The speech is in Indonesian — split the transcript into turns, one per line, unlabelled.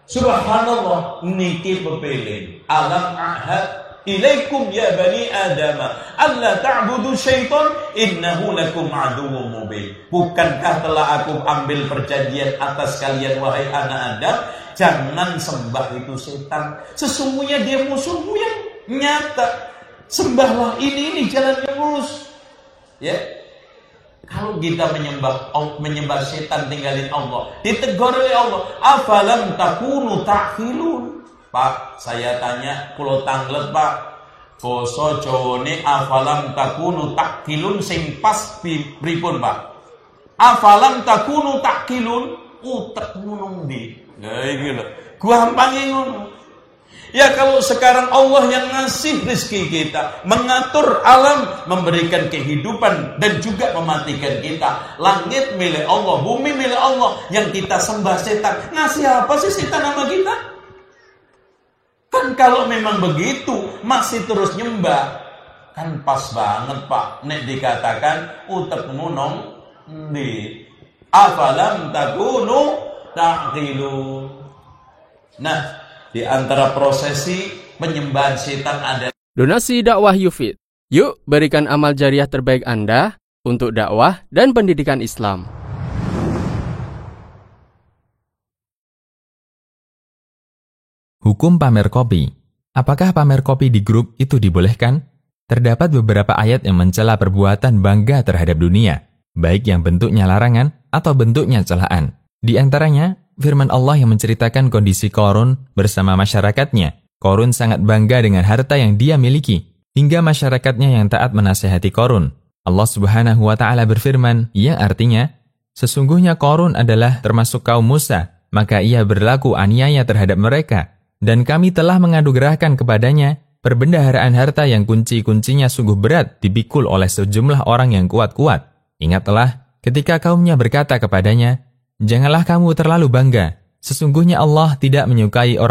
Subhanallah, niki pepeling. Alam ahad ilaikum ya bani Adam alla ta'budu syaitan innahu lakum aduwwum mubin. Bukankah telah aku ambil perjanjian atas kalian wahai anak Adam, jangan sembah itu setan, sesungguhnya dia musuhmu yang nyata. Sembahlah ini jalan yang lurus. Ya. Kalau kita menyembah setan, tinggalin Allah, ditegur oleh Allah, afalam takunu ta'qilun. Pak, saya tanya, kulo tanglet Pak, basa Jawane afalam takunu ta'qilun sing pas pripun Pak? Afalam takunu ta'qilun, utekmu nang ndi? Lah iki lho, gampange ngono. Ya kalau sekarang Allah yang ngasih rezeki kita, mengatur alam, memberikan kehidupan dan juga mematikan kita. Langit milik Allah, bumi milik Allah, yang kita sembah setan. Ngasih apa sih setan sama kita? Kan kalau memang begitu masih terus nyembah, kan pas banget Pak nek dikatakan utekmu nong ndi. Afalam takunu ta'qilun. Nah, di antara prosesi penyembahan setan ada
donasi dakwah Yufid. Yuk berikan amal jariah terbaik Anda untuk dakwah dan pendidikan Islam.
Hukum pamer kopi. Apakah pamer kopi di grup itu dibolehkan? Terdapat beberapa ayat yang mencela perbuatan bangga terhadap dunia, baik yang bentuknya larangan atau bentuknya celaan. Di antaranya, firman Allah yang menceritakan kondisi Qarun bersama masyarakatnya. Qarun sangat bangga dengan harta yang dia miliki, hingga masyarakatnya yang taat menasihati Qarun. Allah Subhanahu wa Ta'ala berfirman, yang artinya, sesungguhnya Qarun adalah termasuk kaum Musa, maka ia berlaku aniaya terhadap mereka, dan kami telah menganugerahkan kepadanya perbendaharaan harta yang kunci-kuncinya sungguh berat dipikul oleh sejumlah orang yang kuat-kuat. Ingatlah ketika kaumnya berkata kepadanya, janganlah kamu terlalu bangga, sesungguhnya Allah tidak menyukai orang